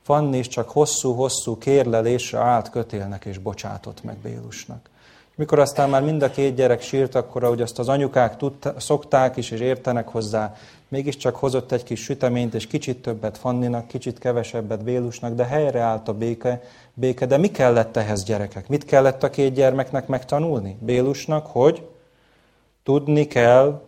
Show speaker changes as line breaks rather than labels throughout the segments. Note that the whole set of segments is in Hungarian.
Fanni is csak hosszú-hosszú kérlelésre állt kötélnek és bocsátott meg Bélusnak. Mikor aztán már mind a két gyerek sírt, akkor ahogy azt az anyukák szokták is és értenek hozzá, mégiscsak hozott egy kis süteményt, és kicsit többet Fanninak, kicsit kevesebbet Bélusnak, de helyreállt a béke. De mi kellett ehhez, gyerekek? Mit kellett a két gyermeknek megtanulni? Bélusnak, hogy tudni kell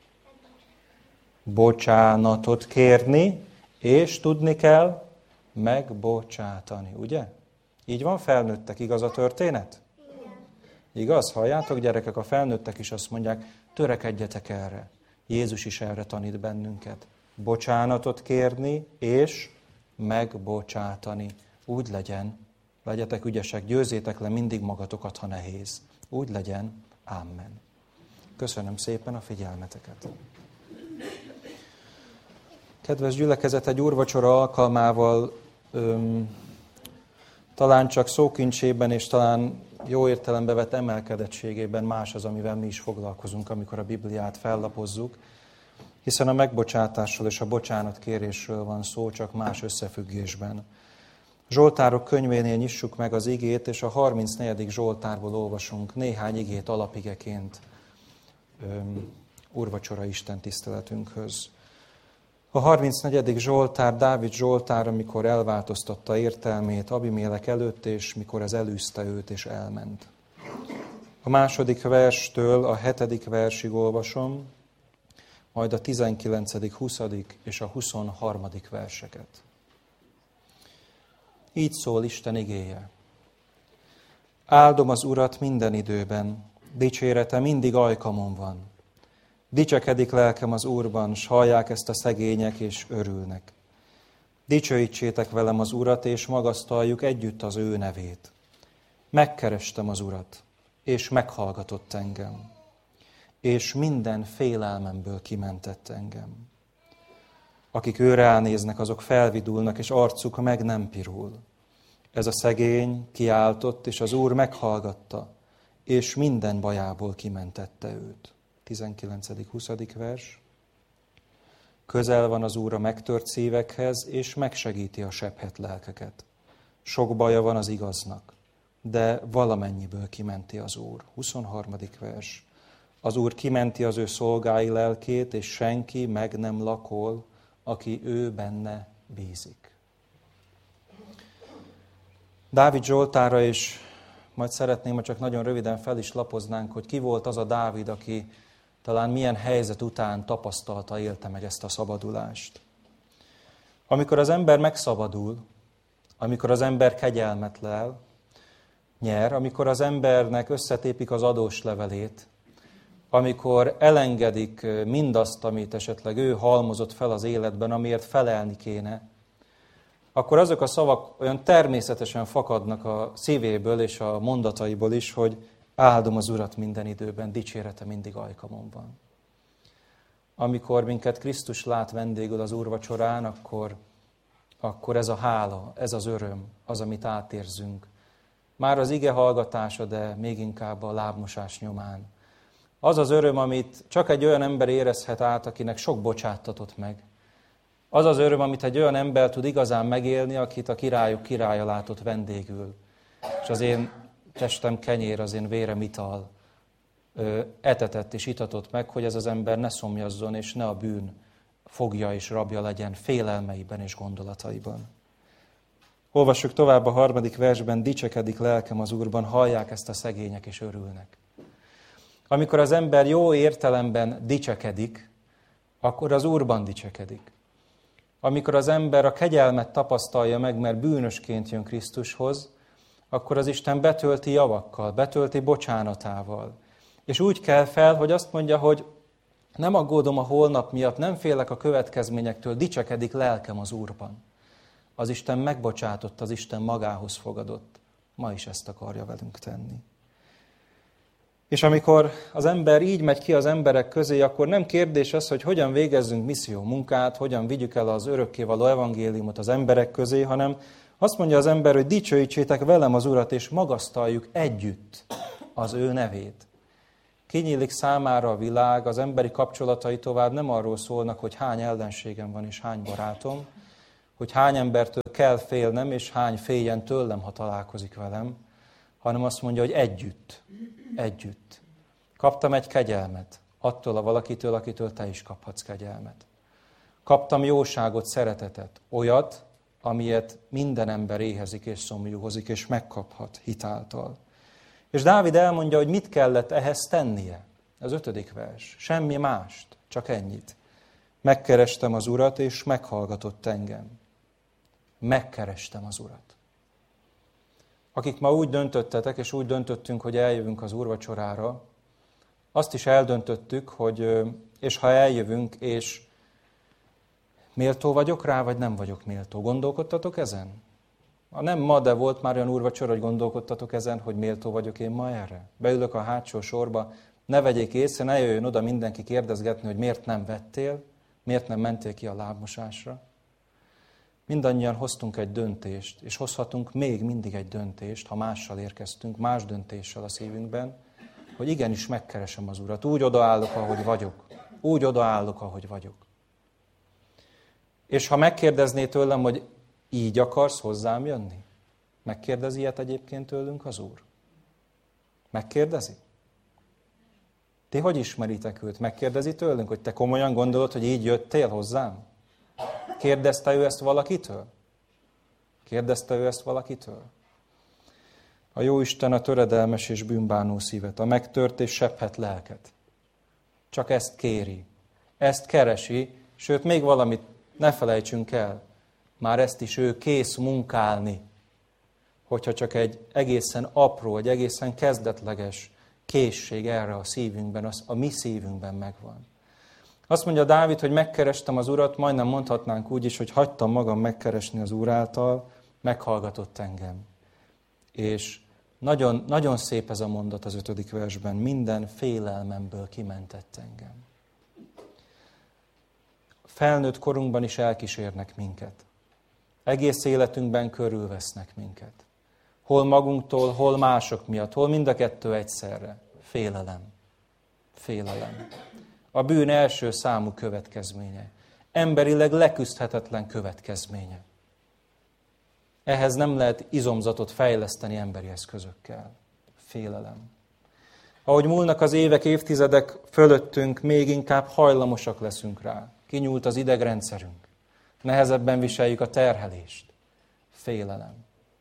bocsánatot kérni, és tudni kell megbocsátani, ugye? Így van, felnőttek, igaz a történet? Igaz? Halljátok, gyerekek, a felnőttek is azt mondják, törekedjetek erre. Jézus is erre tanít bennünket. Bocsánatot kérni és megbocsátani. Úgy legyen, legyetek ügyesek, győzzétek le mindig magatokat, ha nehéz. Úgy legyen. Amen. Köszönöm szépen a figyelmeteket. Kedves gyülekezet, egy úrvacsora alkalmával talán csak szókincsében és talán jó értelembe vett emelkedettségében más az, amivel mi is foglalkozunk, amikor a Bibliát fellapozzuk, hiszen a megbocsátásról és a bocsánatkérésről van szó, csak más összefüggésben. Zsoltárok könyvénél nyissuk meg az igét, és a 34. Zsoltárból olvasunk néhány igét alapigeként úrvacsora Isten tiszteletünkhöz. A 34. Zsoltár, Dávid Zsoltár, amikor elváltoztatta értelmét Abimélek előtt, és mikor ez elűzte őt, és elment. A második verstől a 7. versig olvasom, majd a 19., 20. és a 23. verseket. Így szól Isten igéje. Áldom az Urat minden időben, dicsérete mindig ajkamon van. Dicsekedik lelkem az Úrban, s hallják ezt a szegények, és örülnek. Dicsőítsétek velem az Urat, és magasztaljuk együtt az ő nevét. Megkerestem az Urat, és meghallgatott engem, és minden félelmemből kimentett engem. Akik őre elnéznek, azok felvidulnak, és arcuk meg nem pirul. Ez a szegény kiáltott, és az Úr meghallgatta, és minden bajából kimentette őt. 19., 20. vers. Közel van az Úr a megtört szívekhez, és megsegíti a sebhet lelkeket. Sok baja van az igaznak, de valamennyiből kimenti az Úr. 23. vers. Az Úr kimenti az ő szolgái lelkét, és senki meg nem lakol, aki ő benne bízik. Dávid Zsoltára is majd szeretném, hogy csak nagyon röviden fel is lapoznánk, hogy ki volt az a Dávid, aki talán milyen helyzet után tapasztalta, élte meg ezt a szabadulást. Amikor az ember megszabadul, amikor az ember kegyelmet lel, nyer, amikor az embernek összetépik az adóslevelét, amikor elengedik mindazt, amit esetleg ő halmozott fel az életben, amiért felelni kéne, akkor azok a szavak olyan természetesen fakadnak a szívéből és a mondataiból is, hogy áldom az Urat minden időben, dicsérete mindig ajkamon van. Amikor minket Krisztus lát vendégül az úrvacsorán, akkor ez a hála, ez az öröm, az, amit átérzünk. Már az ige hallgatása, de még inkább a lábmosás nyomán. Az az öröm, amit csak egy olyan ember érezhet át, akinek sok bocsáttatott meg. Az az öröm, amit egy olyan ember tud igazán megélni, akit a királyok királya látott vendégül. És az én testem kenyér, az én vérem ital etetett és itatott meg, hogy ez az ember ne szomjazzon, és ne a bűn fogja és rabja legyen félelmeiben és gondolataiban. Olvassuk tovább a 3. versben, dicsekedik lelkem az Úrban, hallják ezt a szegények és örülnek. Amikor az ember jó értelemben dicsekedik, akkor az Úrban dicsekedik. Amikor az ember a kegyelmet tapasztalja meg, mert bűnösként jön Krisztushoz, akkor az Isten betölti javakkal, betölti bocsánatával. És úgy kell fel, hogy azt mondja, hogy nem aggódom a holnap miatt, nem félek a következményektől, dicsekedik lelkem az Úrban. Az Isten megbocsátott, az Isten magához fogadott. Ma is ezt akarja velünk tenni. És amikor az ember így megy ki az emberek közé, akkor nem kérdés az, hogy hogyan végezzünk misszió munkát, hogyan vigyük el az örökkévaló evangéliumot az emberek közé, hanem azt mondja az ember, hogy dicsőítsétek velem az Urat, és magasztaljuk együtt az ő nevét. Kinyílik számára a világ, az emberi kapcsolatai tovább nem arról szólnak, hogy hány ellenségem van és hány barátom, hogy hány embertől kell félnem, és hány féljen tőlem, ha találkozik velem, hanem azt mondja, hogy együtt. Kaptam egy kegyelmet attól a valakitől, akitől te is kaphatsz kegyelmet. Kaptam jóságot, szeretetet, olyat, amilyet minden ember éhezik és szomjúhozik, és megkaphat hitáltal. És Dávid elmondja, hogy mit kellett ehhez tennie. Az 5. vers. Semmi mást, csak ennyit. Megkerestem az Urat, és meghallgatott engem. Megkerestem az Urat. Akik ma úgy döntöttetek, és úgy döntöttünk, hogy eljövünk az úrvacsorára, azt is eldöntöttük, hogy és ha eljövünk, és méltó vagyok rá, vagy nem vagyok méltó. Gondolkodtatok ezen? Nem ma, de volt már olyan úrvacsora, hogy gondolkodtatok ezen, hogy méltó vagyok én ma erre. Beülök a hátsó sorba, ne vegyék észre, ne jöjjön oda mindenki kérdezgetni, hogy miért nem vettél, miért nem mentél ki a lábmosásra. Mindannyian hoztunk egy döntést, és hozhatunk még mindig egy döntést, ha mással érkeztünk, más döntéssel a szívünkben, hogy igenis megkeresem az Urat. Úgy odaállok, ahogy vagyok. Úgy odaállok, ahogy vagyok. És ha megkérdezné tőlem, hogy így akarsz hozzám jönni? Megkérdezi ilyet egyébként tőlünk az Úr? Megkérdezi? Ti hogy ismeritek őt? Megkérdezi tőlünk, hogy te komolyan gondolod, hogy így jöttél hozzám? Kérdezte ő ezt valakitől? Kérdezte ő ezt valakitől? A Jóisten a töredelmes és bűnbánó szívet, a megtört és sebhet lelket. Csak ezt kéri, ezt keresi, sőt még valamit ne felejtsünk el, már ezt is ő kész munkálni, hogyha csak egy egészen apró, egy egészen kezdetleges készség erre a szívünkben, a mi szívünkben megvan. Azt mondja Dávid, hogy megkerestem az Urat, majdnem mondhatnánk úgy is, hogy hagytam magam megkeresni az Úr által, meghallgatott engem. És nagyon, nagyon szép ez a mondat az 5. versben, minden félelmemből kimentett engem. Felnőtt korunkban is elkísérnek minket. Egész életünkben körülvesznek minket. Hol magunktól, hol mások miatt, hol mind a kettő egyszerre. Félelem. Félelem. A bűn első számú következménye. Emberileg leküzdhetetlen következménye. Ehhez nem lehet izomzatot fejleszteni emberi eszközökkel. Félelem. Ahogy múlnak az évek, évtizedek fölöttünk, még inkább hajlamosak leszünk rá. Kinyúlt az idegrendszerünk. Nehezebben viseljük a terhelést. Félelem.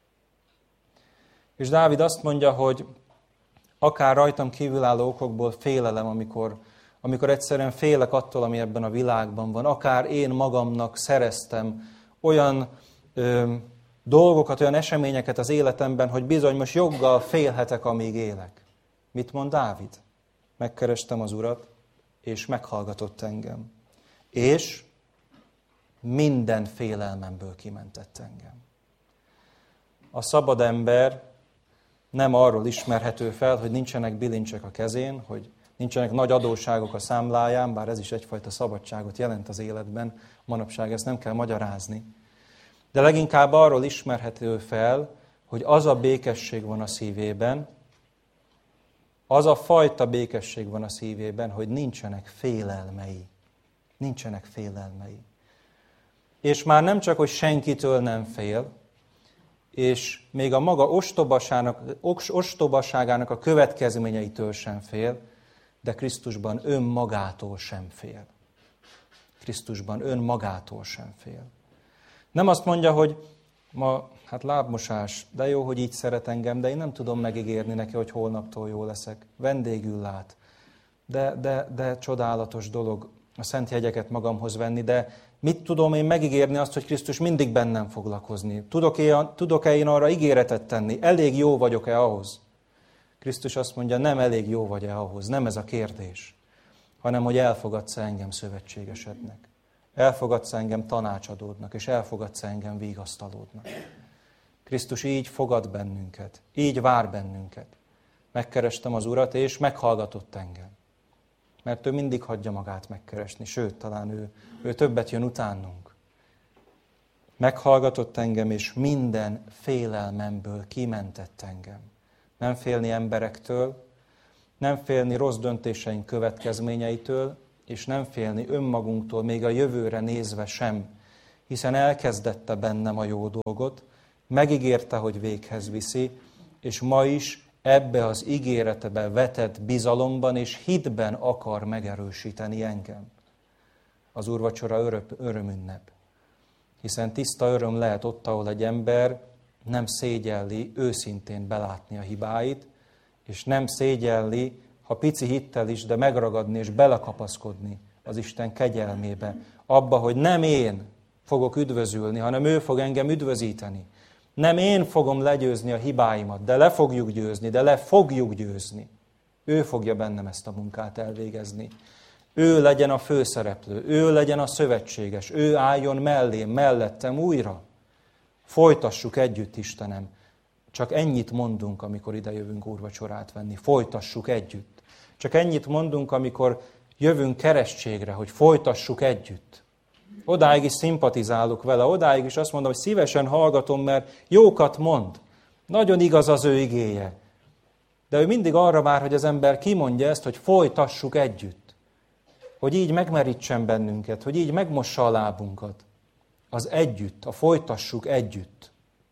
És Dávid azt mondja, hogy akár rajtam kívülálló okokból félelem, amikor egyszerűen félek attól, ami ebben a világban van. Akár én magamnak szereztem olyan dolgokat, olyan eseményeket az életemben, hogy bizony most joggal félhetek, amíg élek. Mit mond Dávid? Megkerestem az Urat, és meghallgatott engem. És minden félelmemből kimentett engem. A szabad ember nem arról ismerhető fel, hogy nincsenek bilincsek a kezén, hogy nincsenek nagy adósságok a számláján, bár ez is egyfajta szabadságot jelent az életben, manapság ezt nem kell magyarázni. De leginkább arról ismerhető fel, hogy az a békesség van a szívében, az a fajta békesség van a szívében, hogy nincsenek félelmei. Nincsenek félelmei. És már nem csak, hogy senkitől nem fél, és még a maga ostobaságának a következményeitől sem fél, de Krisztusban önmagától sem fél. Krisztusban önmagától sem fél. Nem azt mondja, hogy ma, lábmosás, de jó, hogy így szeret engem, de én nem tudom megígérni neki, hogy holnaptól jó leszek. Vendégül lát. De csodálatos dolog a szent jegyeket magamhoz venni, de mit tudom én megígérni azt, hogy Krisztus mindig bennem fog lakozni? Tudok-e én arra ígéretet tenni? Elég jó vagyok-e ahhoz? Krisztus azt mondja, nem elég jó vagy-e ahhoz, nem ez a kérdés, hanem hogy elfogadsz engem szövetségesednek. Elfogadsz engem tanácsadódnak, és elfogadsz engem vigasztalódnak. Krisztus így fogad bennünket, így vár bennünket. Megkerestem az Urat, és meghallgatott engem. Mert ő mindig hagyja magát megkeresni, sőt, talán ő többet jön utánunk. Meghallgatott engem, és minden félelmemből kimentett engem. Nem félni emberektől, nem félni rossz döntéseink következményeitől, és nem félni önmagunktól, még a jövőre nézve sem, hiszen elkezdette bennem a jó dolgot, megígérte, hogy véghez viszi, és ma is ebbe az ígéretebe vetett bizalomban és hitben akar megerősíteni engem. Az úrvacsora örömünnep. Hiszen tiszta öröm lehet ott, ahol egy ember nem szégyelli őszintén belátni a hibáit, és nem szégyelli, ha pici hittel is, de megragadni és belekapaszkodni az Isten kegyelmébe. Abba, hogy nem én fogok üdvözülni, hanem ő fog engem üdvözíteni. Nem én fogom legyőzni a hibáimat, de le fogjuk győzni. Ő fogja bennem ezt a munkát elvégezni. Ő legyen a főszereplő, ő legyen a szövetséges, ő álljon mellém, mellettem újra. Folytassuk együtt, Istenem. Csak ennyit mondunk, amikor ide jövünk úrvacsorát venni. Folytassuk együtt. Csak ennyit mondunk, amikor jövünk keresztségre, hogy folytassuk együtt. Odáig is szimpatizálok vele, odáig is azt mondom, hogy szívesen hallgatom, mert jókat mond. Nagyon igaz az ő igéje. De ő mindig arra vár, hogy az ember kimondja ezt, hogy folytassuk együtt. Hogy így megmerítsen bennünket, hogy így megmossa a lábunkat. Az együtt, a folytassuk együtt.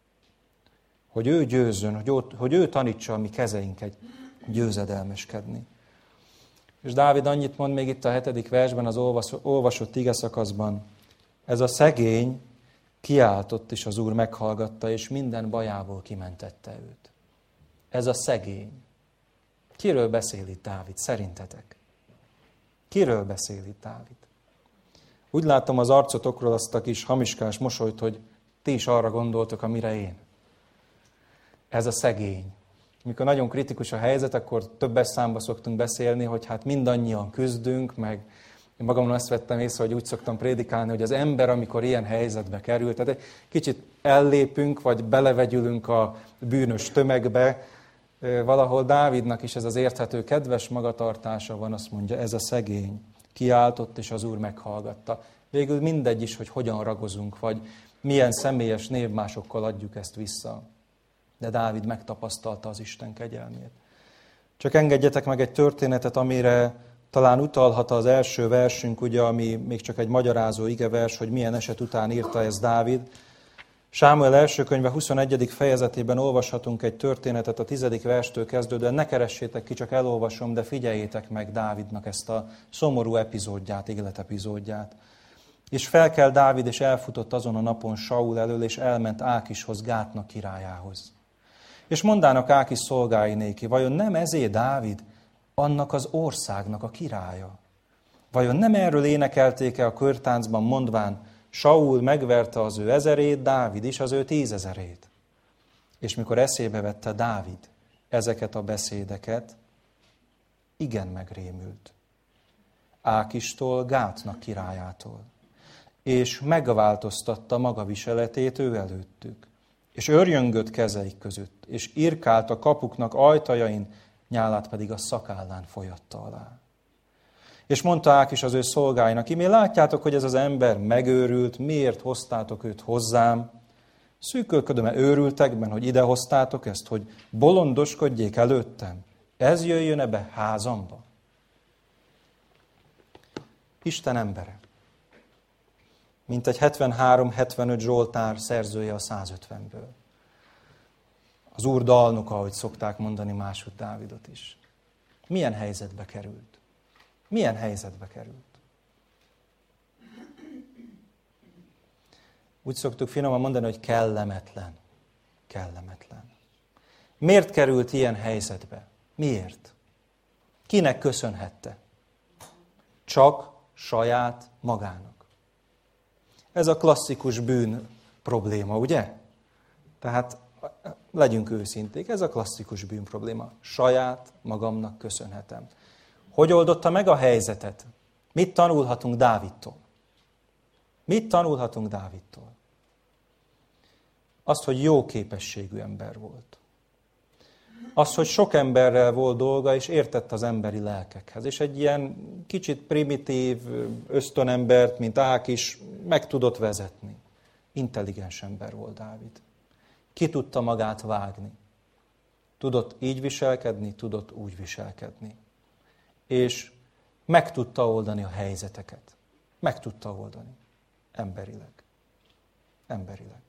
Hogy ő győzzön, hogy ő tanítsa a mi kezeinket győzedelmeskedni. És Dávid annyit mond még itt a 7. versben, az olvasott igeszakaszban. Ez a szegény kiáltott, és az Úr meghallgatta, és minden bajából kimentette őt. Ez a szegény. Kiről beszél itt Dávid, szerintetek? Kiről beszél itt Dávid? Úgy látom az arcotokról azt a kis hamiskás mosolyt, hogy ti is arra gondoltok, amire én. Ez a szegény. Mikor nagyon kritikus a helyzet, akkor többes számba szoktunk beszélni, hogy hát mindannyian küzdünk, meg én magamon azt vettem észre, hogy úgy szoktam prédikálni, hogy az ember, amikor ilyen helyzetbe kerül, tehát egy kicsit ellépünk, vagy belevegyülünk a bűnös tömegbe. Valahol Dávidnak is ez az érthető, kedves magatartása van, azt mondja, ez a szegény kiáltott, és az Úr meghallgatta. Végül mindegy is, hogy hogyan ragozunk, vagy milyen személyes névmásokkal adjuk ezt vissza. De Dávid megtapasztalta az Isten kegyelmét. Csak engedjetek meg egy történetet, amire talán utalhat az első versünk, ugye, ami még csak egy magyarázó igevers, hogy milyen eset után írta ezt Dávid. Sámuel első könyve 21. fejezetében olvashatunk egy történetet a 10. verstől kezdődően. Ne keressétek ki, csak elolvasom, de figyeljétek meg Dávidnak ezt a szomorú epizódját, életepizódját. És felkel Dávid, és elfutott azon a napon Saul elől, és elment Ákishoz, Gátnak királyához. És mondának Ákis szolgái néki, vajon nem ezé Dávid annak az országnak a királya? Vajon nem erről énekelték-e a körtáncban, mondván, Saul megverte az ő 1000-ét, Dávid is az ő 10 000-ét? És mikor eszébe vette Dávid ezeket a beszédeket, igen megrémült. Ákistól, Gátnak királyától. És megváltoztatta maga viseletét ő előttük. És örjöngött kezeik között, és irkált a kapuknak ajtajain, nyálát pedig a szakállán folyatta alá. És mondta Ákis az ő szolgáinak, imé látjátok, hogy ez az ember megőrült, miért hoztátok őt hozzám? Szűkölködöm-e őrültekben, hogy ide hoztátok ezt, hogy bolondoskodjék előttem? Ez jöjjön-e be házamba? Isten embere. Mint egy 73-75 Zsoltár szerzője a 150-ből. Az Úr dalnoka, ahogy szokták mondani máshogy Dávidot is. Milyen helyzetbe került? Milyen helyzetbe került? Úgy szoktuk finoman mondani, hogy kellemetlen. Kellemetlen. Miért került ilyen helyzetbe? Miért? Kinek köszönhette? Csak saját magának. Ez a klasszikus bűn probléma, ugye? Tehát legyünk őszinték, ez a klasszikus bűn probléma. Saját magamnak köszönhetem. Hogy oldotta meg a helyzetet? Mit tanulhatunk Dávidtól? Mit tanulhatunk Dávidtól? Azt, hogy jó képességű ember volt. Azt, hogy sok emberrel volt dolga, és értett az emberi lelkekhez. És egy ilyen kicsit primitív ösztönembert, mint Ákis, meg tudott vezetni. Intelligens ember volt Dávid. Ki tudta magát vágni. Tudott így viselkedni, tudott úgy viselkedni. És meg tudta oldani a helyzeteket. Meg tudta oldani. Emberileg. emberileg.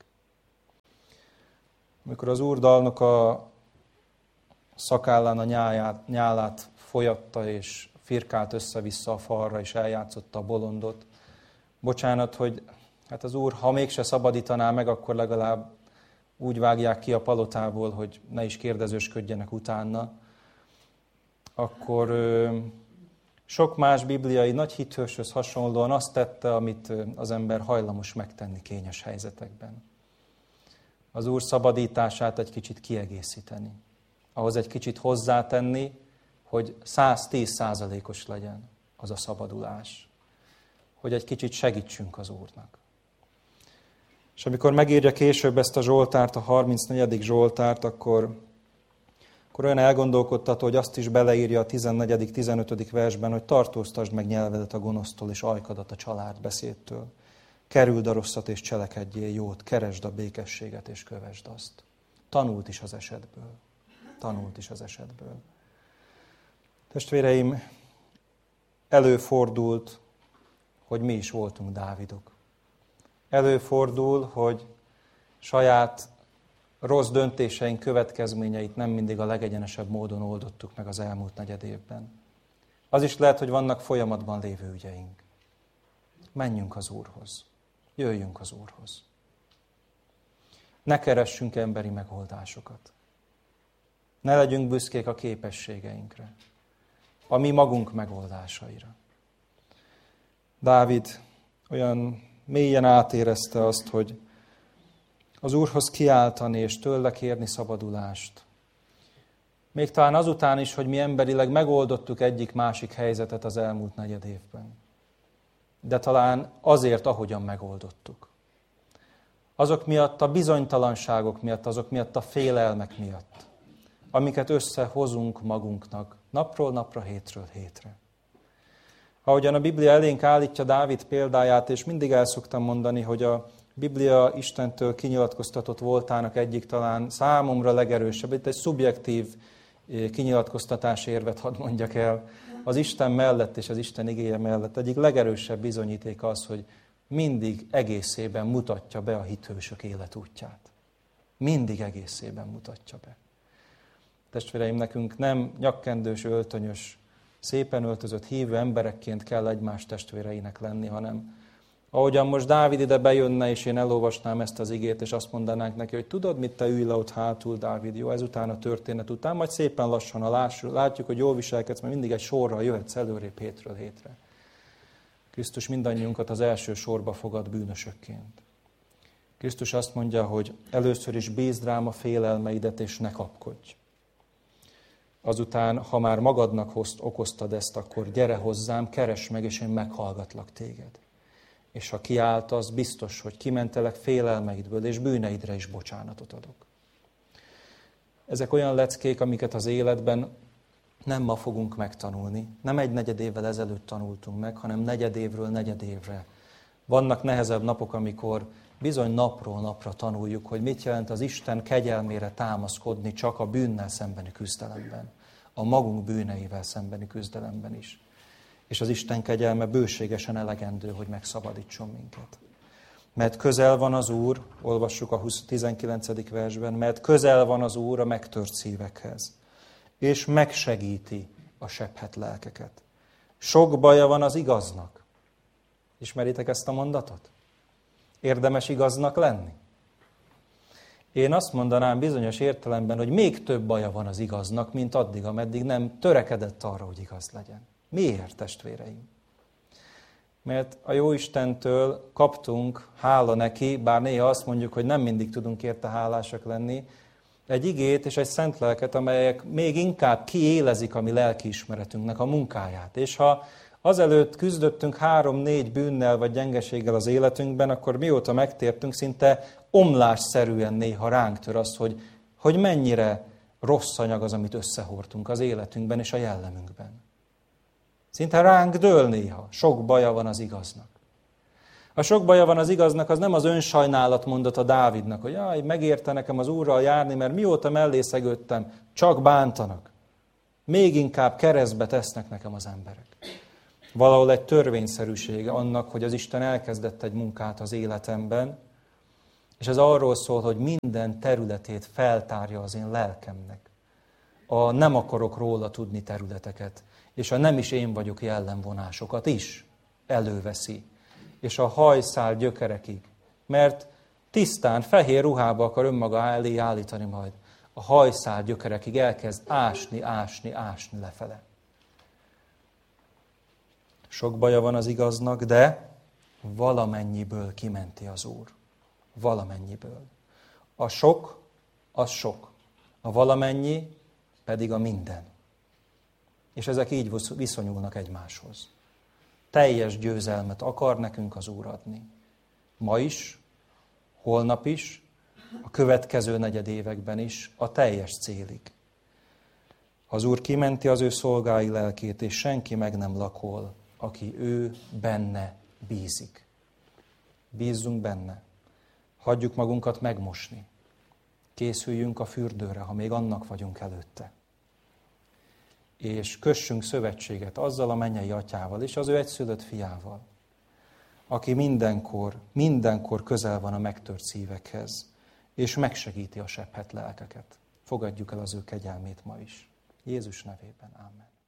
Amikor az úrdalnok a szakállán a nyálát folyatta, és firkált össze-vissza a falra, és eljátszotta a bolondot. Bocsánat, hogy hát az úr, ha mégse szabadítaná meg, akkor legalább úgy vágják ki a palotából, hogy ne is kérdezősködjenek utána. Akkor sok más bibliai nagy hithőshöz hasonlóan azt tette, amit az ember hajlamos megtenni kényes helyzetekben. Az Úr szabadítását egy kicsit kiegészíteni. Ahhoz egy kicsit hozzátenni, hogy 110%-os legyen az a szabadulás. Hogy egy kicsit segítsünk az Úrnak. És amikor megírja később ezt a Zsoltárt, a 34. Zsoltárt, akkor olyan elgondolkodtató, hogy azt is beleírja a 14., 15. versben, hogy tartóztasd meg nyelvedet a gonosztól és ajkadat a családbeszédtől. Kerüld a rosszat és cselekedjél jót, keresd a békességet és kövesd azt. Tanult is az esetből. Tanult is az esetből. Testvéreim, előfordult, hogy mi is voltunk Dávidok. Előfordul, hogy saját rossz döntéseink következményeit nem mindig a legegyenesebb módon oldottuk meg az elmúlt negyed évben. Az is lehet, hogy vannak folyamatban lévő ügyeink. Menjünk az Úrhoz. Jöjjünk az Úrhoz. Ne keressünk emberi megoldásokat. Ne legyünk büszkék a képességeinkre, a mi magunk megoldásaira. Dávid olyan mélyen átérezte azt, hogy az Úrhoz kiáltani és tőle kérni szabadulást. Még talán azután is, hogy mi emberileg megoldottuk egyik-másik helyzetet az elmúlt negyed évben. De talán azért, ahogyan megoldottuk. Azok miatt a bizonytalanságok miatt, azok miatt a félelmek miatt, amiket összehozunk magunknak napról napra, hétről hétre. Ahogyan a Biblia elénk állítja Dávid példáját, és mindig el szoktam mondani, hogy a Biblia Istentől kinyilatkoztatott voltának egyik talán számomra legerősebb, itt egy szubjektív kinyilatkoztatás érvet hadd mondjak el, az Isten mellett és az Isten igéje mellett egyik legerősebb bizonyíték az, hogy mindig egészében mutatja be a hithősök életútját. Mindig egészében mutatja be. Testvéreim, nekünk nem nyakkendős, öltönyös, szépen öltözött hívő emberekként kell egymás testvéreinek lenni, hanem ahogyan most Dávid ide bejönne, és én elolvasnám ezt az igét, és azt mondanánk neki, hogy tudod mit, te ülj le ott hátul, Dávid, jó, ezután a történet után, majd szépen lassan, ha látjuk, hogy jól viselkedsz, mert mindig egy sorral jöhetsz előrébb hétről hétre. Krisztus mindannyiunkat az első sorba fogad bűnösökként. Krisztus azt mondja, hogy először is bízd rám a félelmeidet, és ne kapkodj. Azután, ha már magadnak okoztad ezt, akkor gyere hozzám, keresd meg, és én meghallgatlak téged. És ha kiáltasz, biztos, hogy kimentelek félelmeidből, és bűneidre is bocsánatot adok. Ezek olyan leckék, amiket az életben nem ma fogunk megtanulni. Nem egy negyed évvel ezelőtt tanultunk meg, hanem negyed évről negyed évre. Vannak nehezebb napok, amikor bizony napról napra tanuljuk, hogy mit jelent az Isten kegyelmére támaszkodni csak a bűnnel szembeni küzdelemben. A magunk bűneivel szembeni küzdelemben is. És az Isten kegyelme bőségesen elegendő, hogy megszabadítson minket. Mert közel van az Úr, olvassuk a 19. versben, mert közel van az Úr a megtört szívekhez, és megsegíti a sebhet lelkeket. Sok baja van az igaznak. Ismeritek ezt a mondatot? Érdemes igaznak lenni? Én azt mondanám bizonyos értelemben, hogy még több baja van az igaznak, mint addig, ameddig nem törekedett arra, hogy igaz legyen. Miért, testvéreim? Mert a Jóistentől kaptunk, hála neki, bár néha azt mondjuk, hogy nem mindig tudunk érte hálásak lenni, egy igét és egy szent lelket, amelyek még inkább kiélezik a mi lelkiismeretünknek a munkáját. És ha azelőtt küzdöttünk 3-4 bűnnel vagy gyengeséggel az életünkben, akkor mióta megtértünk, szinte omlásszerűen néha ránk tör az, hogy mennyire rossz anyag az, amit összehordtunk az életünkben és a jellemünkben. Szinte ránk dől néha. Sok baja van az igaznak. A sok baja van az igaznak, az nem az önsajnálat mondata Dávidnak, hogy jaj, megérte nekem az Úrral járni, mert mióta mellé szegődtem, csak bántanak. Még inkább keresztbe tesznek nekem az emberek. Valahol egy törvényszerűsége annak, hogy az Isten elkezdett egy munkát az életemben, És ez arról szól, hogy minden területét feltárja az én lelkemnek. A nem akarok róla tudni területeket, és a nem is én vagyok jellemvonásokat is előveszi. És a hajszál gyökerekig. Mert tisztán, fehér ruhába akar önmaga elé állítani majd. A hajszál gyökerekig elkezd ásni lefele. Sok baja van az igaznak, de valamennyiből kimenti az Úr. Valamennyiből. A sok, az sok. A valamennyi pedig a minden. És ezek így viszonyulnak egymáshoz. Teljes győzelmet akar nekünk az Úr adni. Ma is, holnap is, a következő negyedévekben is, a teljes célig. Az Úr kimenti az ő szolgái lelkét, és senki meg nem lakol, aki ő benne bízik. Bízzunk benne. Hagyjuk magunkat megmosni. Készüljünk a fürdőre, ha még annak vagyunk előtte. És kössünk szövetséget azzal a mennyei atyával és az ő egyszülött fiával, aki mindenkor közel van a megtört szívekhez, és megsegíti a sebhet lelkeket. Fogadjuk el az ő kegyelmét ma is. Jézus nevében. Ámen.